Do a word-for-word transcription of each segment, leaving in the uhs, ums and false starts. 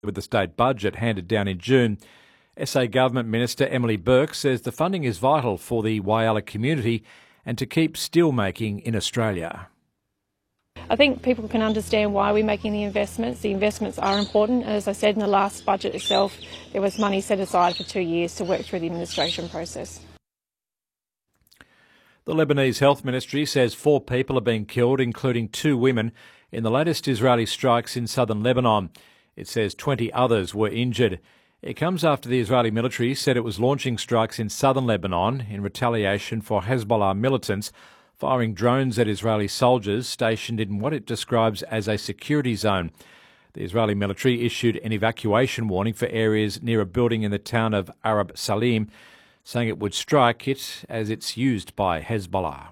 with the state budget handed down in June. S A Government Minister Emily Burke says the funding is vital for the Whyalla community and to keep steelmaking in Australia. I think people can understand why we're making the investments. The investments are important. As I said in the last budget itself, there was money set aside for two years to work through the administration process. The Lebanese Health Ministry says four people are being killed, including two women, in the latest Israeli strikes in southern Lebanon. It says twenty others were injured. It comes after the Israeli military said it was launching strikes in southern Lebanon in retaliation for Hezbollah militants firing drones at Israeli soldiers stationed in what it describes as a security zone. The Israeli military issued an evacuation warning for areas near a building in the town of Arab Salim, saying it would strike it as it's used by Hezbollah.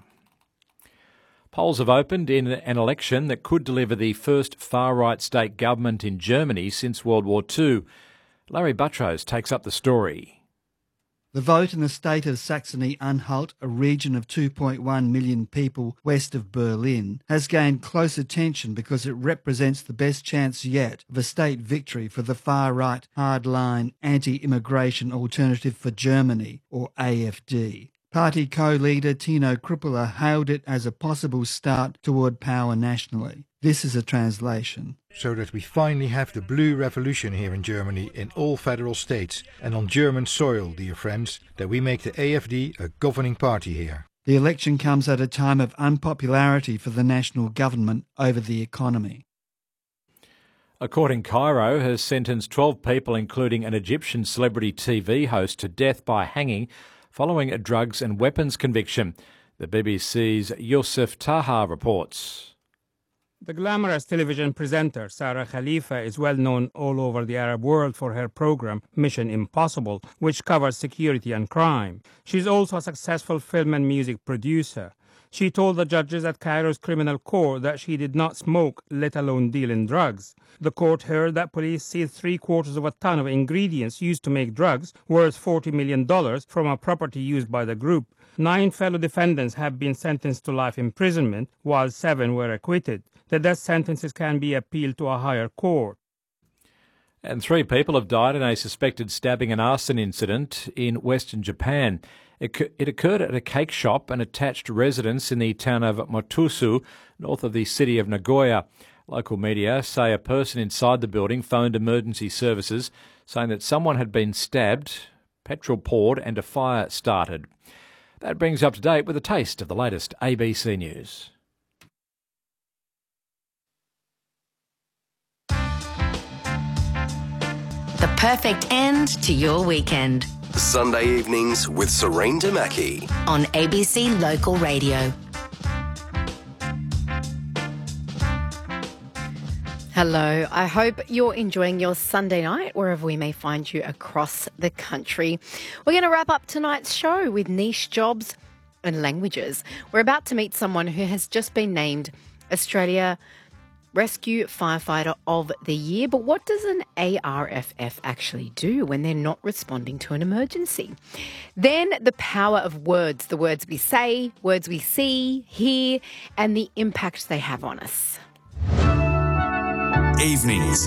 Polls have opened in an election that could deliver the first far-right state government in Germany since World War Two. Larry Buttrose takes up the story. The vote in the state of Saxony-Anhalt, a region of two point one million people west of Berlin, has gained close attention because it represents the best chance yet of a state victory for the far-right, hardline, anti-immigration Alternative for Germany, or A F D. Party co-leader Tino Kruppler hailed it as a possible start toward power nationally. This is a translation. So that we finally have the blue revolution here in Germany in all federal states and on German soil, dear friends, that we make the A F D a governing party here. The election comes at a time of unpopularity for the national government over the economy. A court in Cairo has sentenced twelve people, including an Egyptian celebrity T V host, to death by hanging following a drugs and weapons conviction. The B B C's Youssef Taha reports. The glamorous television presenter Sarah Khalifa is well known all over the Arab world for her program Mission Impossible, which covers security and crime. She's also a successful film and music producer. She told the judges at Cairo's criminal court that she did not smoke, let alone deal in drugs. The court heard that police seized three quarters of a ton of ingredients used to make drugs worth forty million dollars from a property used by the group. Nine fellow defendants have been sentenced to life imprisonment, while seven were acquitted. The death sentences can be appealed to a higher court. And three people have died in a suspected stabbing and arson incident in western Japan. It, it occurred at a cake shop and attached residence in the town of Motusu, north of the city of Nagoya. Local media say a person inside the building phoned emergency services saying that someone had been stabbed, petrol poured and a fire started. That brings you up to date with a taste of the latest A B C News. The perfect end to your weekend. Sunday evenings with Serene Damaki on A B C Local Radio. Hello, I hope you're enjoying your Sunday night wherever we may find you across the country. We're going to wrap up tonight's show with niche jobs and languages. We're about to meet someone who has just been named Australia Rescue Firefighter of the Year. But what does an A R F F actually do when they're not responding to an emergency? Then the power of words, the words we say, words we see, hear, and the impact they have on us. Evenings.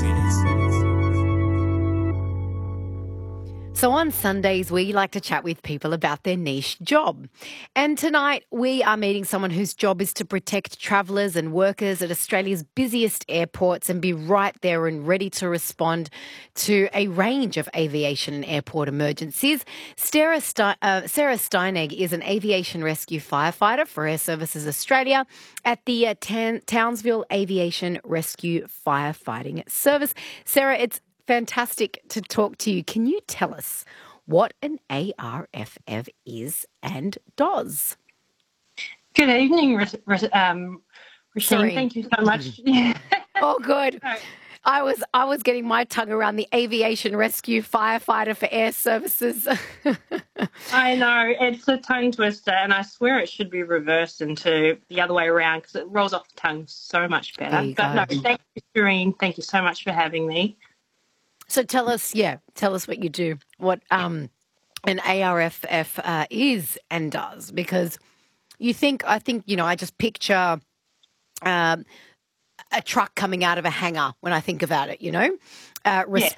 So on Sundays, we like to chat with people about their niche job. And tonight, we are meeting someone whose job is to protect travellers and workers at Australia's busiest airports and be right there and ready to respond to a range of aviation and airport emergencies. Sarah, Ste- uh, Sarah Steinegg is an aviation rescue firefighter for Air Services Australia at the uh, Tan- Townsville Aviation Rescue Firefighting Service. Sarah, it's fantastic to talk to you. Can you tell us what an A R F F is and does? Good evening, um, Roisin. Thank you so much. Oh, good. I was I was getting my tongue around the aviation rescue firefighter for Air Services. I know, it's a tongue twister, and I swear it should be reversed into the other way around because it rolls off the tongue so much better. But go. no, thank you, Serene. Thank you so much for having me. So tell us, yeah, tell us what you do, what um, an A R F F uh, is and does, because you think, I think, you know, I just picture um, a truck coming out of a hangar when I think about it, you know, uh, responding